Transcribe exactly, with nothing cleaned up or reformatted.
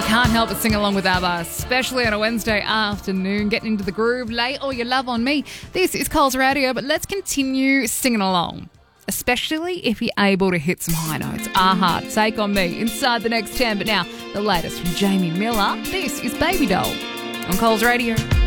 You can't help but sing along with ABBA, especially on a Wednesday afternoon, getting into the groove, lay all your love on me. This is Coles Radio, but let's continue singing along, especially if you're able to hit some high notes. Aha, Take On Me inside the next ten, but now the latest from Jamie Miller. This is Baby Doll on Coles Radio.